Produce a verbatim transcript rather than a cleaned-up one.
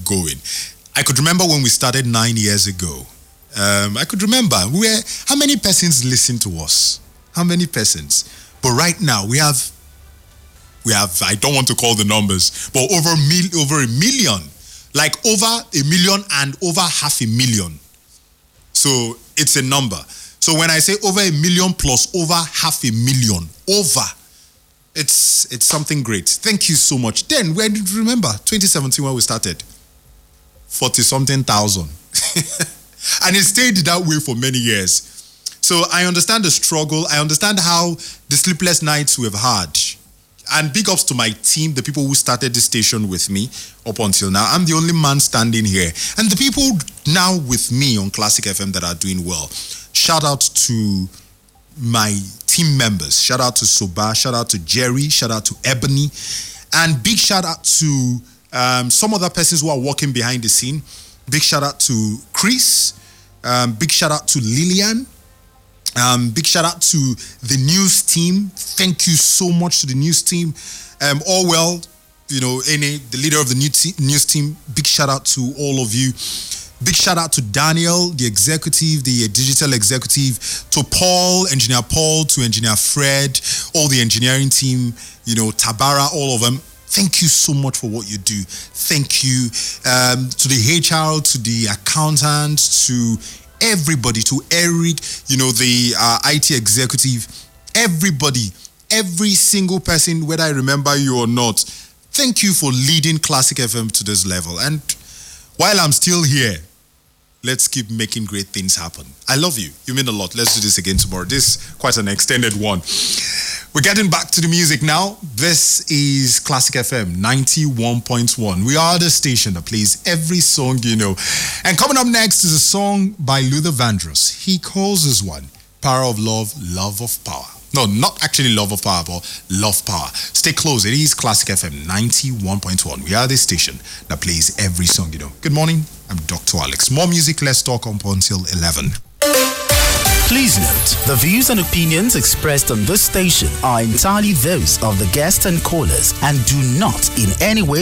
going. I could remember when we started nine years ago. Um, I could remember where how many persons listened to us? How many persons? But right now we have we have I don't want to call the numbers, but over mil, over a million, like over a million and over half a million. So it's a number. So when I say over a million plus over half a million, over, it's it's something great. Thank you so much. Then when remember twenty seventeen when we started, forty something thousand. And it stayed that way for many years. So I understand the struggle. I understand how the sleepless nights we've had. And big ups to my team, the people who started this station with me up until now. I'm the only man standing here. And the people now with me on Classic F M that are doing well. Shout out to my team members. Shout out to Soba. Shout out to Jerry. Shout out to Ebony. And big shout out to um, some other persons who are working behind the scene. Big shout out to Chris. Um, big shout out to Lillian. Um, big shout out to the news team. Thank you so much to the news team. Um, all well, you know, Ene, the leader of the new te- news team. Big shout out to all of you. Big shout out to Daniel, the executive, the digital executive, to Paul, Engineer Paul, to Engineer Fred, all the engineering team, you know, Tabara, all of them. Thank you so much for what you do. Thank you um, to the H R, to the accountant, to everybody, to Eric, you know, the uh, I T executive, everybody, every single person, whether I remember you or not. Thank you for leading Classic F M to this level. And while I'm still here, let's keep making great things happen. I love you. You mean a lot. Let's do this again tomorrow. This is quite an extended one. We're getting back to the music now. This is Classic F M ninety-one point one. We are the station that plays every song you know. And coming up next is a song by Luther Vandross. He calls this one Power of Love, Love of Power. No, not actually Love of Power, but Love Power. Stay close. It is Classic F M ninety-one point one. We are the station that plays every song you know. Good morning. I'm Doctor Alex. More music. Let's talk up until eleven. Please note, the views and opinions expressed on this station are entirely those of the guests and callers and do not in any way